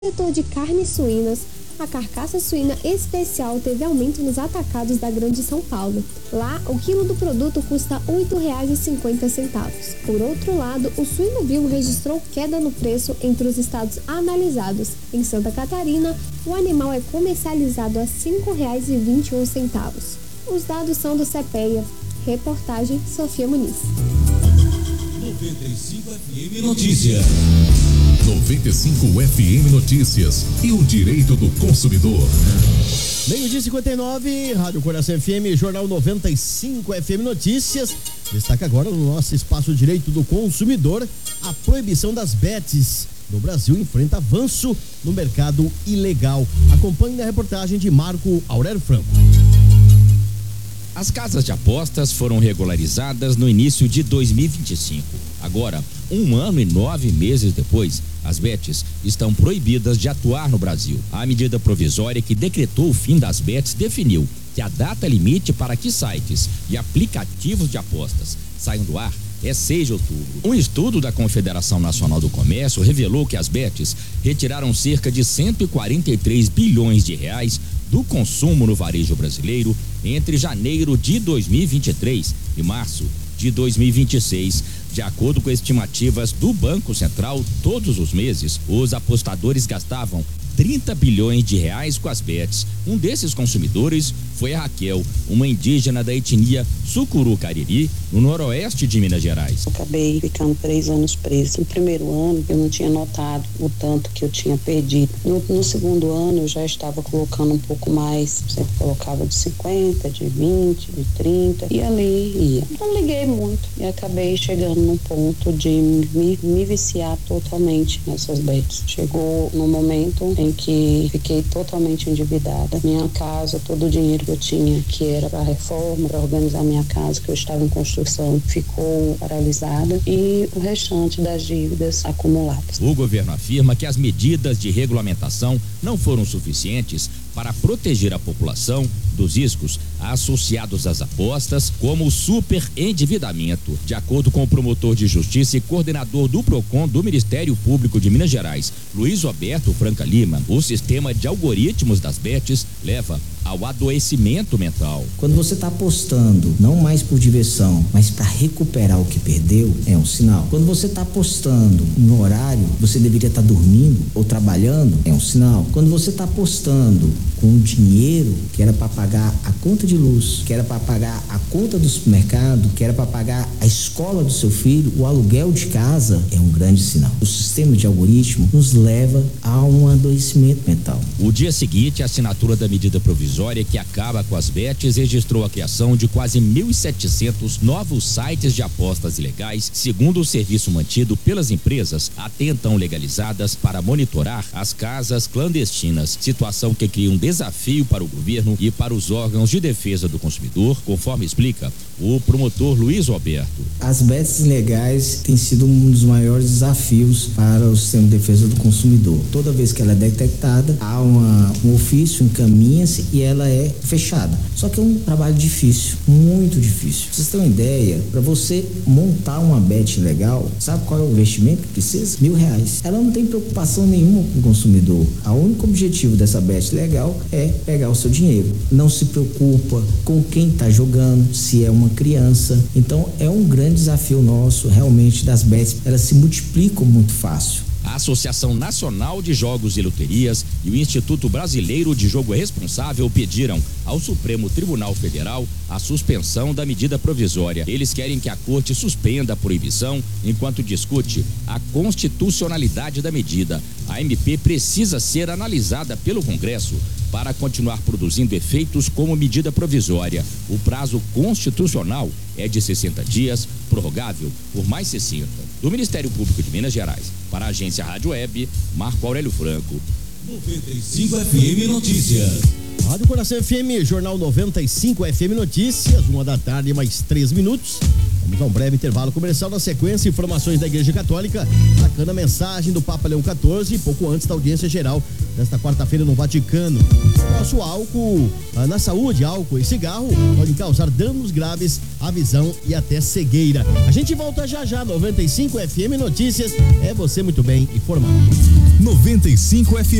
No setor de carnes suínas, a carcaça suína especial teve aumento nos atacados da Grande São Paulo. Lá, o quilo do produto custa R$ 8,50. Por outro lado, o suíno vivo registrou queda no preço entre os estados analisados. Em Santa Catarina, o animal é comercializado a R$ 5,21. Os dados são do CPEA. Reportagem Sofia Muniz. 95 FM Notícias. 95 FM Notícias e o direito do consumidor. Meio-dia 59, Rádio Coração FM, Jornal 95 FM Notícias. Destaca agora no nosso espaço Direito do Consumidor a proibição das bets. No Brasil enfrenta avanço no mercado ilegal. Acompanhe na reportagem de Marco Aurélio Franco. As casas de apostas foram regularizadas no início de 2025. Agora, 1 ano e 9 meses depois, as bets estão proibidas de atuar no Brasil. A medida provisória que decretou o fim das bets definiu que a data limite para que sites e aplicativos de apostas saiam do ar é 6 de outubro. Um estudo da Confederação Nacional do Comércio revelou que as bets retiraram cerca de 143 bilhões de reais do consumo no varejo brasileiro entre janeiro de 2023 e março de 2026. De acordo com estimativas do Banco Central, todos os meses, os apostadores gastavam 30 bilhões de reais com as bets. Um desses consumidores foi a Raquel, uma indígena da etnia Sucuru-Cariri, no noroeste de Minas Gerais. Acabei ficando 3 anos preso. No primeiro ano, eu não tinha notado o tanto que eu tinha perdido. No segundo ano, eu já estava colocando um pouco mais. Sempre colocava de 50, de 20, de 30, e ali ia. Não liguei muito e acabei chegando num ponto de me viciar totalmente nessas bets. Chegou no momento em que fiquei totalmente endividada. Minha casa, todo o dinheiro que eu tinha, que era para reforma, para organizar minha casa, que eu estava em construção, ficou paralisada, e o restante das dívidas acumuladas. O governo afirma que as medidas de regulamentação não foram suficientes para proteger a população dos riscos associados às apostas, como o superendividamento. De acordo com o promotor de justiça e coordenador do PROCON do Ministério Público de Minas Gerais, Luiz Roberto Franca Lima, o sistema de algoritmos das bets leva ao adoecimento mental. Quando você está apostando, não mais por diversão, mas para recuperar o que perdeu, é um sinal. Quando você está apostando no horário, você deveria estar dormindo ou trabalhando, é um sinal. Quando você está apostando com dinheiro que era para pagar a conta de luz, que era para pagar a conta do supermercado, que era para pagar a escola do seu filho, o aluguel de casa, é um grande sinal. O sistema de algoritmo nos leva a um adoecimento mental. O dia seguinte, a assinatura da medida provisória que acaba com as bets registrou a criação de quase 1.700 novos sites de apostas ilegais, segundo o serviço mantido pelas empresas até então legalizadas para monitorar as casas clandestinas, situação que cria um desafio para o governo e para os órgãos de defesa do consumidor, conforme explica o promotor Luiz Roberto. As bets ilegais têm sido um dos maiores desafios para o sistema de defesa do consumidor. Toda vez que ela é detectada, há um ofício, encaminha-se e ela é fechada. Só que é um trabalho difícil, muito difícil. Pra vocês terem uma ideia, para você montar uma bet ilegal, sabe qual é o investimento que precisa? R$1.000. Ela não tem preocupação nenhuma com o consumidor. O único objetivo dessa bet legal é pegar o seu dinheiro. Não se preocupa com quem está jogando, se é uma criança. Então é um grande desafio nosso, realmente, das bets. Elas se multiplicam muito fácil. A Associação Nacional de Jogos e Loterias e o Instituto Brasileiro de Jogo Responsável pediram ao Supremo Tribunal Federal a suspensão da medida provisória. Eles querem que a Corte suspenda a proibição enquanto discute a constitucionalidade da medida. A MP precisa ser analisada pelo Congresso para continuar produzindo efeitos como medida provisória. O prazo constitucional é de 60 dias, prorrogável por mais 60. Do Ministério Público de Minas Gerais, para a agência Rádio Web, Marco Aurélio Franco. 95 FM Notícias. Rádio Coração FM, Jornal 95 FM Notícias, 1h mais 3 minutos. Vamos a um breve intervalo comercial. Na sequência, informações da Igreja Católica, sacando a mensagem do Papa Leão XIV, pouco antes da audiência geral desta quarta-feira no Vaticano. Nosso álcool, na saúde, álcool e cigarro podem causar danos graves à visão e até cegueira. A gente volta já já. 95 FM Notícias, é você muito bem informado. 95 FM.